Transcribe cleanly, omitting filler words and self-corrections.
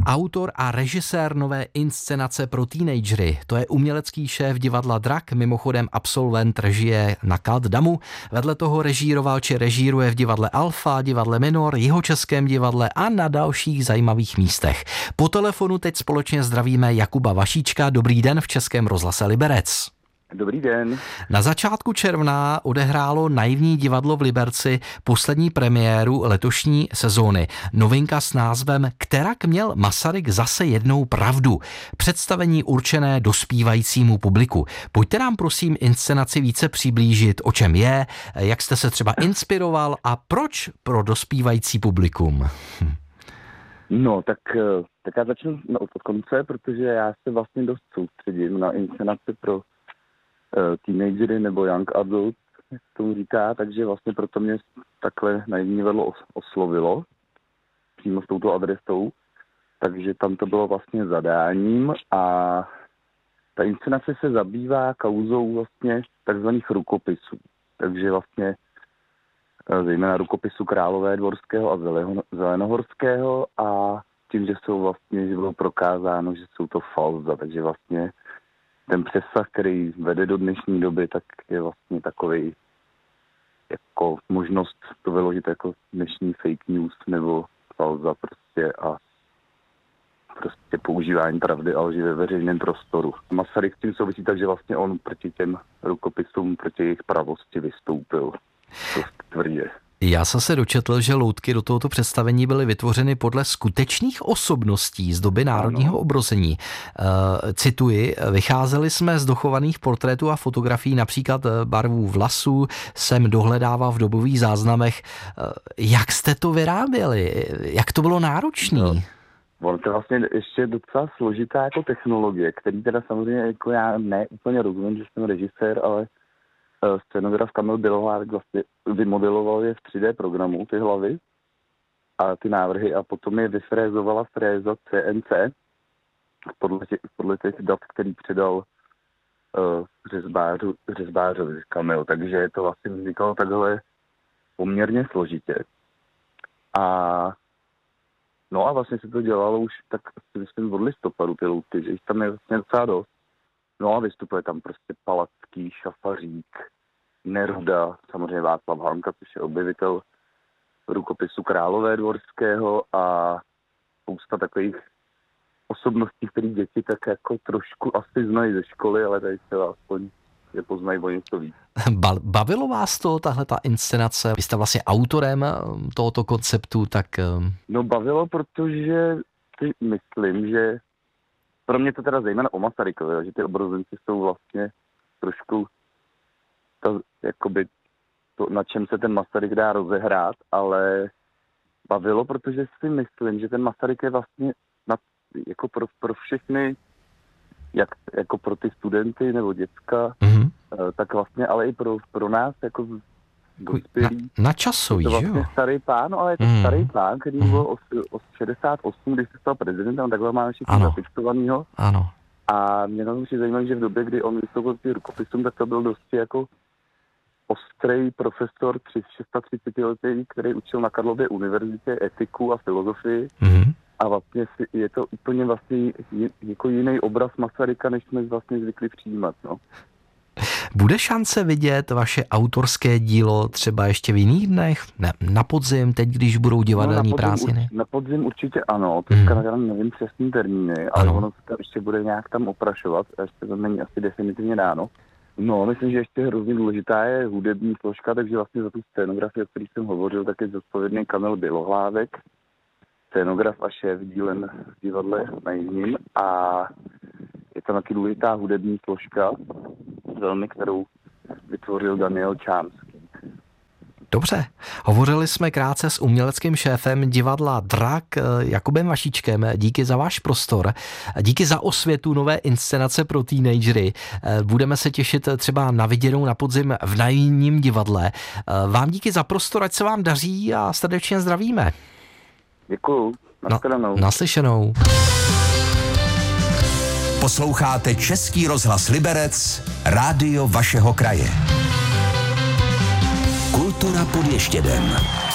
Autor a režisér nové inscenace pro teenagery. To je umělecký šéf divadla Drak, mimochodem absolvent režie na KAD-DAMu. Vedle toho režíroval či režíruje v divadle Alfa, divadle Minor, Jihočeském divadle a na dalších zajímavých místech. Po telefonu teď společně zdravíme Jakuba Vašíčka. Dobrý den v Českém rozhlase Liberec. Dobrý den. Na začátku června odehrálo Naivní divadlo v Liberci poslední premiéru letošní sezóny. Novinka s názvem Kterak měl Masaryk zase jednou pravdu. Představení určené dospívajícímu publiku. Pojďte nám prosím inscenaci více přiblížit, o čem je, jak jste se třeba inspiroval a proč pro dospívající publikum. No, tak já začnu od konce, protože já se vlastně dost soustředím na inscenaci pro teenagery nebo young adult, jak se tomu říká, takže vlastně proto mě takhle Naivní divadlo oslovilo přímo s touto adresou, takže tam to bylo vlastně zadáním a ta inscenace se zabývá kauzou vlastně takzvaných rukopisů, takže vlastně zejména rukopisu Královédvorského a Zelenohorského a tím, že bylo prokázáno, že jsou to falza, takže vlastně ten přesah, který vede do dnešní doby, tak je vlastně takovej jako možnost to vyložit jako dnešní fake news nebo falza prostě a prostě používání pravdy a lži ve veřejném prostoru. Masaryk s tím souvisí tak, že vlastně on proti těm rukopisům, proti jejich pravosti vystoupil. To tvrdě. Já jsem se dočetl, že loutky do tohoto představení byly vytvořeny podle skutečných osobností z doby národního obrození. Cituji, vycházeli jsme z dochovaných portrétů a fotografií, například barvů vlasů, jsem dohledával v dobových záznamech. Jak jste to vyráběli? Jak to bylo náročné? No. Ono to vlastně ještě docela složitá jako technologie, který teda samozřejmě jako já ne úplně rozumím, že jsem režisér, ale scenograf Kamil Bělohlávek vlastně vymodeloval je v 3D programu, ty hlavy a ty návrhy a potom je vyfrézovala fréza CNC podle těch dat, který předal řezbářovi Kamil, takže to vlastně vznikalo takhle poměrně složitě. No a vlastně se to dělalo už tak myslím od listopadu ty loutky, že jich tam je vlastně docela dost. No a vystupuje tam prostě Palacký, Šafařík, Neruda, samozřejmě Václav Hanka, což je objevitel rukopisu Královédvorského a spousta takových osobností, které děti tak jako trošku asi znají ze školy, ale tady se aspoň je poznají o něco víc. Bavilo vás to, tahle ta inscenace? Vy jste vlastně autorem tohoto konceptu, tak... No bavilo, protože si myslím, že pro mě to teda zejména o Masarykovi, že ty obrozenci jsou vlastně trošku jakoby to, na čem se ten Masaryk dá rozehrát, ale bavilo, protože si myslím, že ten Masaryk je vlastně jako pro všechny, jak jako pro ty studenty nebo děcka, tak vlastně, ale i pro nás jako dospělí. Načasový, že jo? To vlastně starý pán, ale je to starý pán, který byl o 68, když se stal prezidentem, takhle máme všichni zafixovanýho. Ano. A mě na tom si zajímá, že v době, kdy on vystoupil s tím rukopisem, tak to byl dosti jako ostrý profesor 36 letý, který učil na Karlově univerzitě etiku a filozofii. A vlastně je to úplně vlastně jako jiný obraz Masaryka, než jsme vlastně zvykli přijímat, no. Bude šance vidět vaše autorské dílo třeba ještě v jiných dnech? Ne, na podzim, teď, když budou divadelní prázdniny? Na podzim určitě ano, teďka nevím přesný termíny, ale ono se tam ještě bude nějak tam oprašovat, ještě to není asi definitivně dáno. No, myslím, že ještě hrozně důležitá je hudební složka, takže vlastně za tu scénografii, o který jsem hovořil, tak je zodpovědný Kamil Bělohlávek, scénograf a šéf dílen v divadle Naivním a je tam taky důležitá hudební složka, velmi, kterou vytvořil Daniel Čánský. Dobře, hovořili jsme krátce s uměleckým šéfem divadla Drak Jakubem Vašíčkem. Díky za váš prostor, díky za osvětu nové inscenace pro teenagery. Budeme se těšit třeba na viděnou na podzim v Naivním divadle. Vám díky za prostor, ať se vám daří a srdečně zdravíme. Děkuju, naslyšenou. Posloucháte Český rozhlas Liberec, rádio vašeho kraje. Kultura pod Ještědem.